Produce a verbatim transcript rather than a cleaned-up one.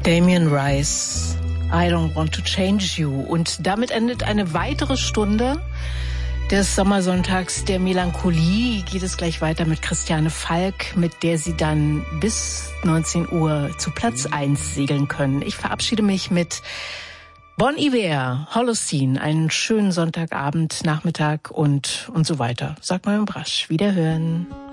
Damien Rice, I don't want to change you. Und damit endet eine weitere Stunde des Sommersonntags der Melancholie. Geht es gleich weiter mit Christiane Falk, mit der Sie dann bis neunzehn Uhr zu Platz eins segeln können. Ich verabschiede mich mit Bon Iver, Holocene. Einen schönen Sonntagabend, Nachmittag und, und so weiter. Sagt mal im Brasch. Wiederhören.